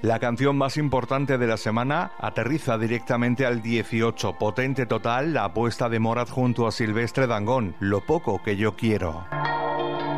La canción más importante de la semana aterriza directamente al 18. Potente total, la apuesta de Morat junto a Silvestre Dangond, Lo poco que yo quiero.